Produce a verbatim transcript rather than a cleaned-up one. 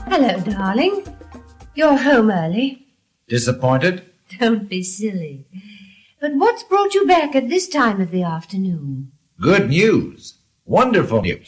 Hello, darling. You're home early. Disappointed? Don't be silly. But what's brought you back at this time of the afternoon? Good news. Wonderful news.